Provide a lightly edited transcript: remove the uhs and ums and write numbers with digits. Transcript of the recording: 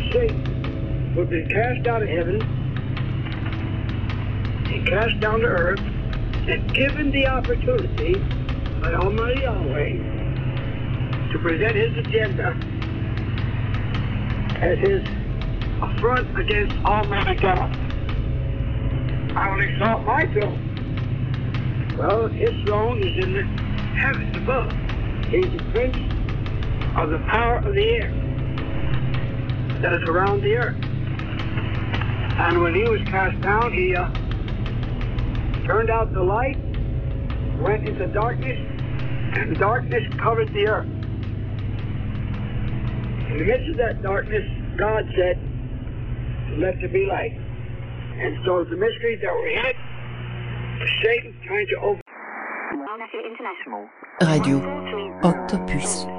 Satan, who had been cast out of heaven and cast down to earth, and given the opportunity by Almighty Yahweh to present his agenda as his affront against Almighty God. I will exalt my throne. Well, his throne is in the heavens above. He's the prince of the power of the air that is around the earth. And when he was cast down, he turned out the light, went into darkness, and darkness covered the earth. In the midst of that darkness, God said, let there be light. And so the mysteries that were in it, Satan trying to open. Radio Octopus.